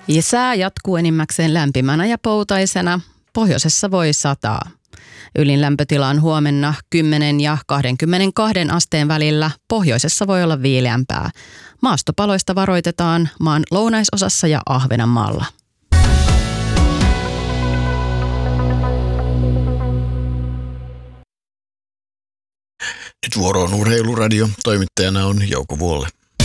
Ja sää jatkuu enimmäkseen lämpimänä ja poutaisena. Pohjoisessa voi sataa. Ylin lämpötila on huomenna 10 ja 22 asteen välillä. Pohjoisessa voi olla viileämpää. Maastopaloista varoitetaan maan lounaisosassa ja Ahvenanmaalla. Nyt vuoro on Urheiluradio. Toimittajana on Jouko Vuolle.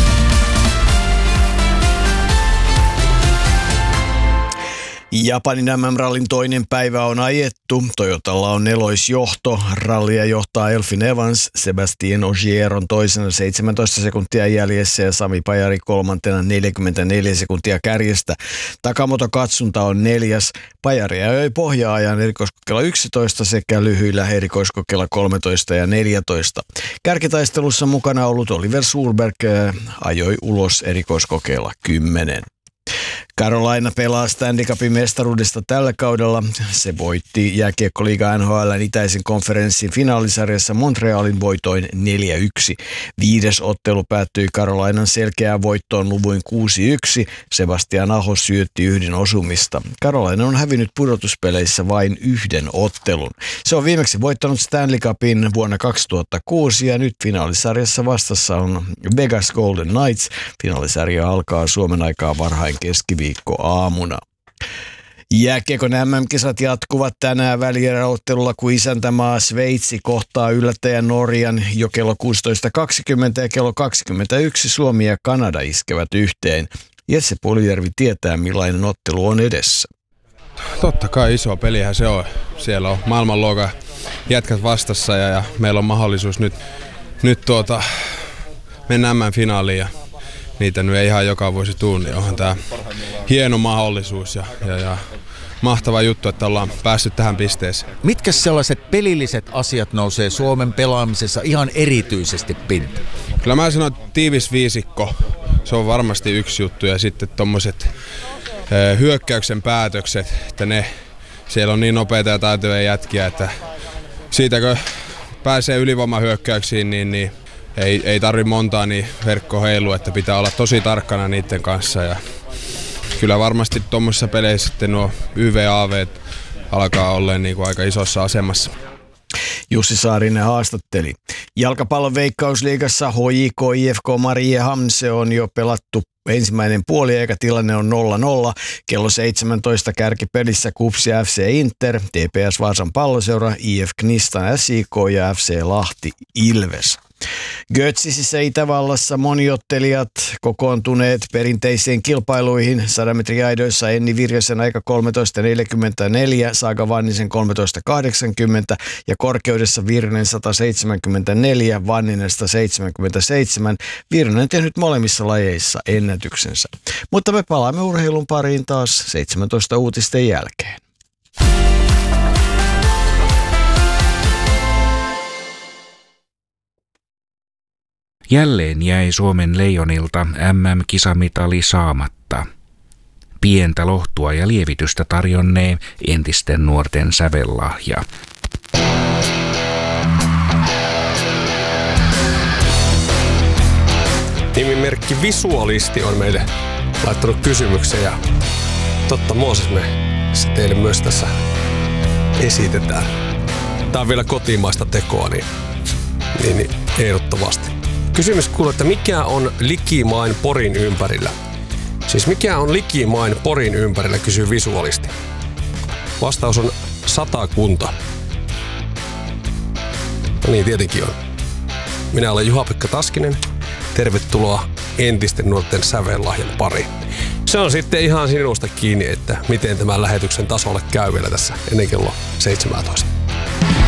Japanin MM-rallin toinen päivä on ajettu. Toyotalla on nelosjohto. Rallia johtaa Elfyn Evans, Sebastien Ogier on toisena 17 sekuntia jäljessä ja Sami Pajari kolmantena 44 sekuntia kärjestä. Takamoto Katsunta on neljäs. Pajari ajoi pohjaa-ajan erikoiskokeella 11 sekä lyhyillä erikoiskokeella 13 ja 14. Kärkitaistelussa mukana ollut Oliver Solberg ajoi ulos erikoiskokeella 10. Carolina pelaa Stanley Cupin mestaruudesta tällä kaudella. Se voitti jääkiekkoliiga NHL:n itäisen konferenssin finaalisarjassa Montrealin voitoin 4-1. 5. ottelu päättyi Carolinan selkeään voittoon luvuin 6-1. Sebastian Aho syötti yhden osumista. Carolina on hävinnyt pudotuspeleissä vain yhden ottelun. Se on viimeksi voittanut Stanley Cupin vuonna 2006 ja nyt finaalisarjassa vastassa on Vegas Golden Knights. Finaalisarja alkaa Suomen aikaa varhain keskiviikkoaamuna. Jääkiekon MM-kisat jatkuvat tänään välieräottelulla, kun isäntämaa Sveitsi kohtaa yllättäjän Norjan jo kello 16.20 ja kello 21 Suomi ja Kanada iskevät yhteen. Jesse Puljärvi tietää, millainen ottelu on edessä. Totta kai iso pelihän se on. Siellä on maailmanluokan jätkät vastassa ja meillä on mahdollisuus nyt mennä MM-finaaliin ja niitä nyt ei ihan joka vuosi tule, niin onhan tämä hieno mahdollisuus ja mahtava juttu, että ollaan päässyt tähän pisteeseen. Mitkä sellaiset pelilliset asiat nousee Suomen pelaamisessa ihan erityisesti pintaan? Kyllä mä sanon, että tiivis viisikko, se on varmasti yksi juttu ja sitten tommoset hyökkäyksen päätökset, että siellä on niin nopeita ja taitoja jätkiä, että siitä kun pääsee ylivoimahyökkäyksiin, niin ei tarvi montaa niin verkko heilu, että pitää olla tosi tarkkana niiden kanssa. Ja kyllä varmasti tuommoisissa peleissä sitten nuo YV-AV alkaa olla niin kuin aika isossa asemassa. Jussi Saarinen haastatteli. Jalkapallon Veikkausliigassa HJK IFK Mariehamn se on jo pelattu ensimmäinen puoli eikä tilanne on 0-0. Kello 17 kärkipelissä KuPS ja FC Inter, TPS Vaasan Palloseura, IF Knistan SIK ja FC Lahti Ilves. Götzisissä Itävallassa moniottelijat kokoontuneet perinteisiin kilpailuihin. 100 metrin aidoissa Enni Virjosen aika 13.44, Saaga Vannisen 13.80 ja korkeudessa Virnen 174, Vanninen 177. Virnen tehnyt molemmissa lajeissa ennätyksensä. Mutta me palaamme urheilun pariin taas 17 uutisten jälkeen. Jälleen jäi Suomen leijonilta MM-kisamitali saamatta. Pientä lohtua ja lievitystä tarjonnee entisten nuorten sävellahja. Nimimerkki Visualisti on meille laittanut kysymyksen ja totta Mooses me se teille myös tässä esitetään. Tää on vielä kotimaista tekoa, niin ehdottomasti. Kysymys kuuluu, että mikä on likimain Porin ympärillä? Siis mikä on likimain Porin ympärillä, kysyy Visualisti. Vastaus on 100 kunta. No niin, tietenkin on. Minä olen Juha-Pekka Taskinen. Tervetuloa entisten nuorten sävellahjan pariin. Se on sitten ihan sinusta kiinni, että miten tämän lähetyksen tasolle käy vielä tässä ennen kello 17.